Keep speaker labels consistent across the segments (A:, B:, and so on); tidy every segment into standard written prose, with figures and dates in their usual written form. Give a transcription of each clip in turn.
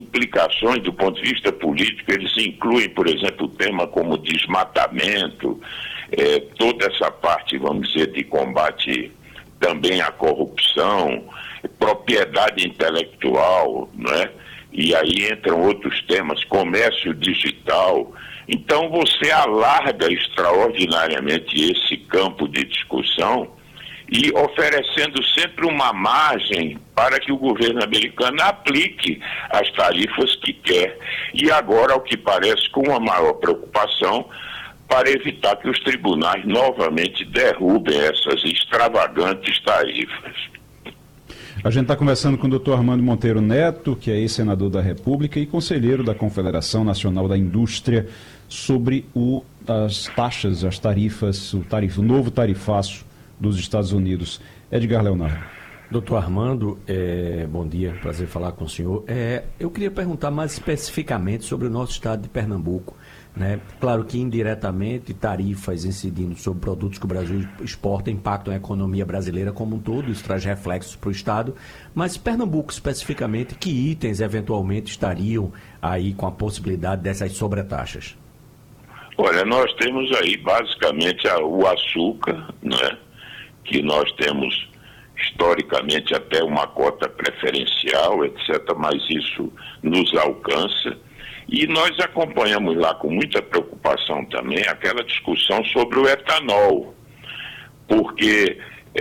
A: implicações do ponto de vista político. Eles incluem, por exemplo, o tema como desmatamento, toda essa parte, vamos dizer, de combate também à corrupção, propriedade intelectual, né? E aí entram outros temas, comércio digital. Então você alarga extraordinariamente esse campo de discussão e oferecendo sempre uma margem para que o governo americano aplique as tarifas que quer. E agora, ao que parece, com uma maior preocupação para evitar que os tribunais novamente derrubem essas extravagantes tarifas.
B: A gente está conversando com o Dr. Armando Monteiro Neto, que é ex-senador da República e conselheiro da Confederação Nacional da Indústria, sobre as taxas, as tarifas, o novo tarifaço dos Estados Unidos. Edgar Leonardo.
C: Doutor Armando, bom dia, prazer falar com o senhor. Eu queria perguntar mais especificamente sobre o nosso estado de Pernambuco, né? Claro que indiretamente tarifas incidindo sobre produtos que o Brasil exporta impactam a economia brasileira como um todo, isso traz reflexos para o estado, mas Pernambuco especificamente, que itens eventualmente estariam aí com a possibilidade dessas sobretaxas?
A: Olha, nós temos aí basicamente o açúcar, né? Que nós temos historicamente até uma cota preferencial, etc., mas isso nos alcança. E nós acompanhamos lá com muita preocupação também aquela discussão sobre o etanol, porque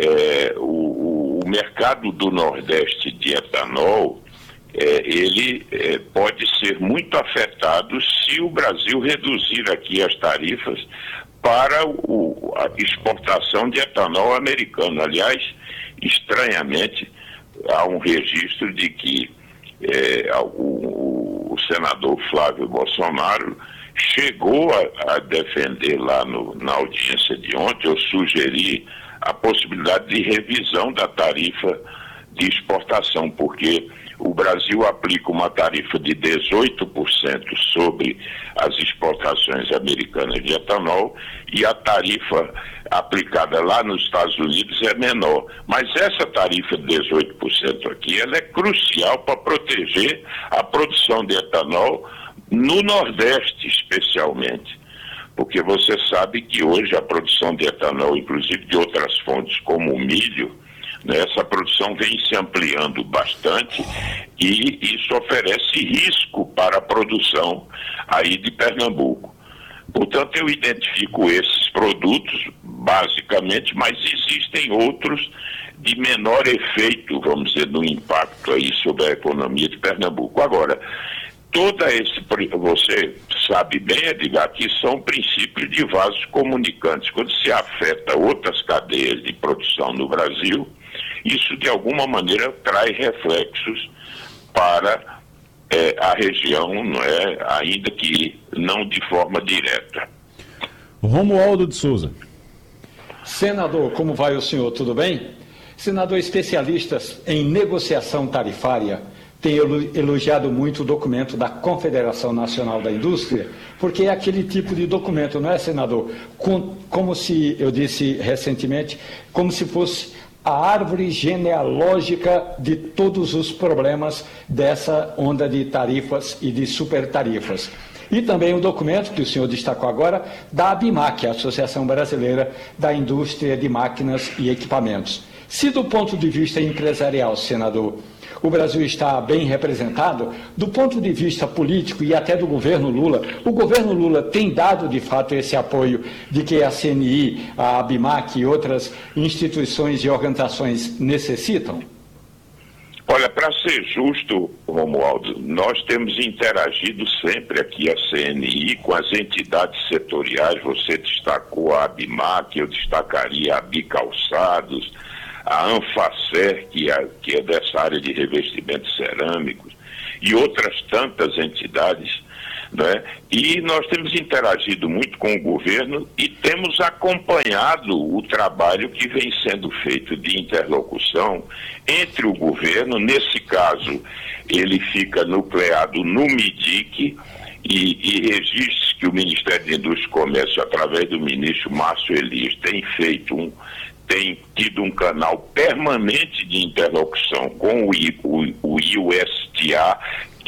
A: o mercado do Nordeste de etanol, ele pode ser muito afetado se o Brasil reduzir aqui as tarifas para a exportação de etanol americano. Aliás, estranhamente, há um registro de que o senador Flávio Bolsonaro chegou a defender lá na audiência de ontem, eu sugeri a possibilidade de revisão da tarifa de exportação, porque o Brasil aplica uma tarifa de 18% sobre as exportações americanas de etanol e a tarifa aplicada lá nos Estados Unidos é menor. Mas essa tarifa de 18% aqui, ela é crucial para proteger a produção de etanol no Nordeste, especialmente. Porque você sabe que hoje a produção de etanol, inclusive de outras fontes como o milho, né, essa produção vem se ampliando bastante e isso oferece risco para a produção aí de Pernambuco. Portanto, eu identifico esses produtos basicamente, mas existem outros de menor efeito, vamos dizer, no impacto aí sobre a economia de Pernambuco. Agora, você sabe bem, Edgar, que são princípios de vasos comunicantes. Quando se afeta outras cadeias de produção no Brasil, isso de alguma maneira traz reflexos para a região, não é? Ainda que não de forma direta.
B: Romualdo de Souza.
D: Senador, como vai o senhor? Tudo bem? Senador, especialistas em negociação tarifária têm elogiado muito o documento da Confederação Nacional da Indústria, porque é aquele tipo de documento, não é, senador? Como se, eu disse recentemente, como se fosse a árvore genealógica de todos os problemas dessa onda de tarifas e de supertarifas. E também o documento que o senhor destacou agora, da ABIMAQ, a Associação Brasileira da Indústria de Máquinas e Equipamentos. Se do ponto de vista empresarial, senador, o Brasil está bem representado, do ponto de vista político e até do governo Lula, o governo Lula tem dado de fato esse apoio de que a CNI, a ABIMAQ e outras instituições e organizações necessitam?
A: Olha, para ser justo, Romualdo, nós temos interagido sempre aqui a CNI com as entidades setoriais. Você destacou a ABIMAQ, eu destacaria a ABICalçados, a Anfacer, que é dessa área de revestimentos cerâmicos, e outras tantas entidades, né? E nós temos interagido muito com o governo e temos acompanhado o trabalho que vem sendo feito de interlocução entre o governo. Nesse caso, ele fica nucleado no MIDIC e registros que o Ministério da Indústria e Comércio, através do ministro Márcio Elias, tem tido um canal permanente de interlocução com o USTA,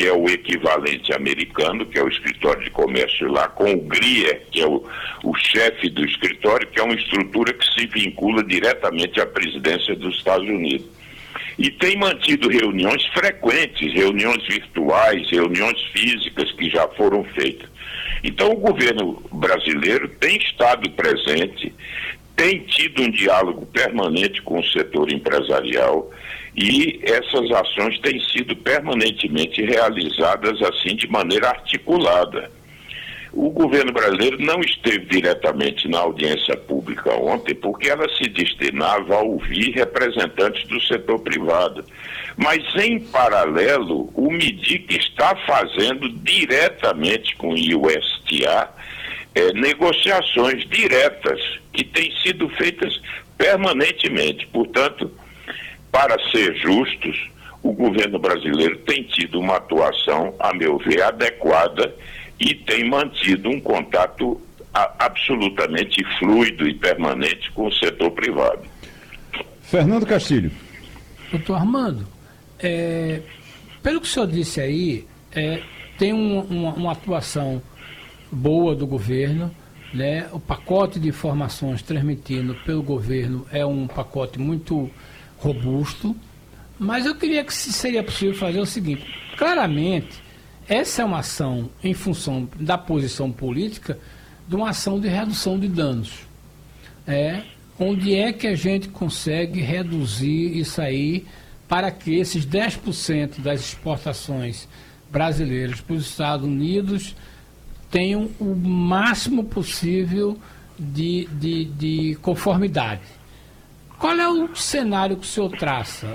A: que é o equivalente americano, que é o escritório de comércio lá, com o Grier, que é o chefe do escritório, que é uma estrutura que se vincula diretamente à presidência dos Estados Unidos. E tem mantido reuniões frequentes, reuniões virtuais, reuniões físicas que já foram feitas. Então o governo brasileiro tem estado presente, tem tido um diálogo permanente com o setor empresarial e essas ações têm sido permanentemente realizadas assim de maneira articulada. O governo brasileiro não esteve diretamente na audiência pública ontem porque ela se destinava a ouvir representantes do setor privado. Mas, em paralelo, o MIDIC está fazendo diretamente com o USTA negociações diretas que têm sido feitas permanentemente. Portanto, para ser justos, o governo brasileiro tem tido uma atuação, a meu ver, adequada e tem mantido um contato absolutamente fluido e permanente com o setor privado.
B: Fernando Castilho.
E: Doutor Armando, pelo que o senhor disse aí, tem uma atuação boa do governo, né? O pacote de informações transmitido pelo governo é um pacote muito robusto, mas eu queria que se seria possível fazer o seguinte: claramente, essa é uma ação em função da posição política de uma ação de redução de danos. Onde é que a gente consegue reduzir isso aí para que esses 10% das exportações brasileiras para os Estados Unidos tenham o máximo possível de conformidade? Qual é o cenário que o senhor traça?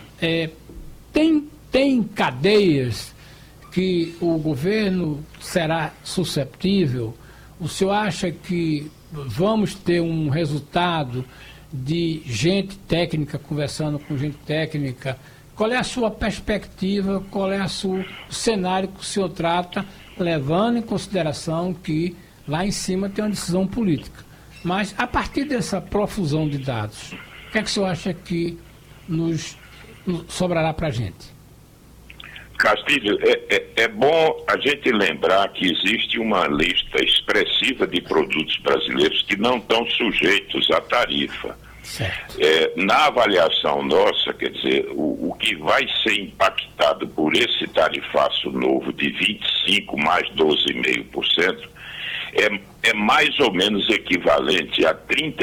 E: Tem cadeias que o governo será susceptível? O senhor acha que vamos ter um resultado de gente técnica conversando com gente técnica? Qual é a sua perspectiva, qual é o cenário que o senhor trata, levando em consideração que lá em cima tem uma decisão política? Mas a partir dessa profusão de dados, o que é que o senhor acha que nos sobrará para a gente?
A: Castilho, é bom a gente lembrar que existe uma lista expressiva de produtos brasileiros que não estão sujeitos à tarifa. Na avaliação nossa, quer dizer, o que vai ser impactado por esse tarifaço novo de 25% mais 12,5% é mais ou menos equivalente a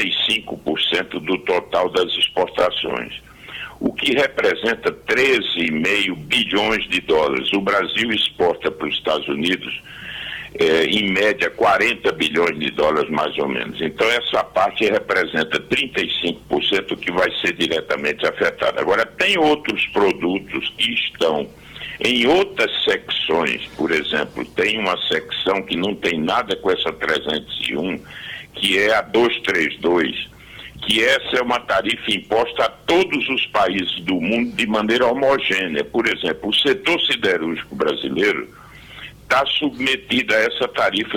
A: 35% do total das exportações, o que representa 13,5 bilhões de dólares. O Brasil exporta para os Estados Unidos, em média, 40 bilhões de dólares, mais ou menos. Então, essa parte representa 35% que vai ser diretamente afetada. Agora, tem outros produtos que estão em outras secções. Por exemplo, tem uma secção que não tem nada com essa 301, que é a 232, que essa é uma tarifa imposta a todos os países do mundo de maneira homogênea. Por exemplo, o setor siderúrgico brasileiro está submetido a essa tarifa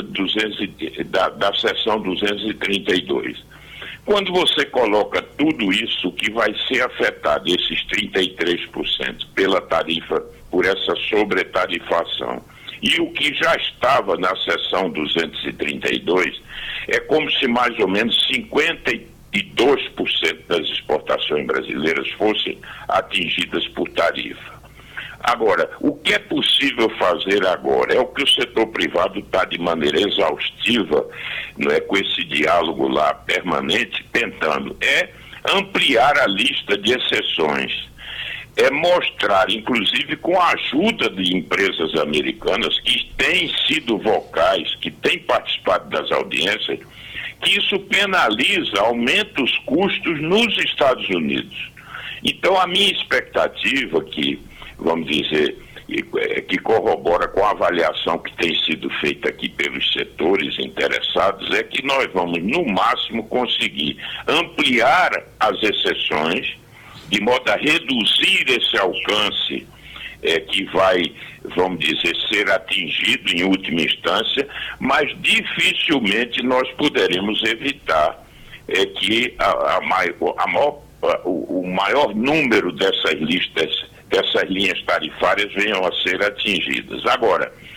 A: da seção 232. Quando você coloca tudo isso que vai ser afetado, esses 33% pela tarifa, por essa sobretarifação, e o que já estava na seção 232, é como se mais ou menos 52% das exportações brasileiras fossem atingidas por tarifa. Agora, o que é possível fazer agora é o que o setor privado está de maneira exaustiva, não é, com esse diálogo lá permanente, tentando, ampliar a lista de exceções, mostrar, inclusive com a ajuda de empresas americanas que têm sido vocais, que têm participado das audiências, que isso penaliza, aumenta os custos nos Estados Unidos. Então, a minha expectativa vamos dizer, que corrobora com a avaliação que tem sido feita aqui pelos setores interessados, é que nós vamos, no máximo, conseguir ampliar as exceções, de modo a reduzir esse alcance que vai, vamos dizer, ser atingido em última instância, mas dificilmente nós poderemos evitar que o maior número dessas listas que essas linhas tarifárias venham a ser atingidas. Agora,